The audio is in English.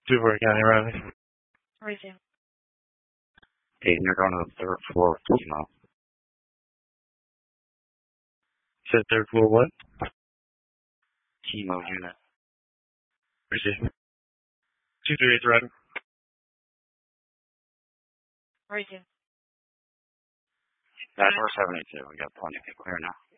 Dewberry County, Riley. Resume. Hey, you're going to the third floor of Timo. Said third floor what? Timo unit. Resume. 238 Driver. Resume. That's 472. We got plenty to clear now.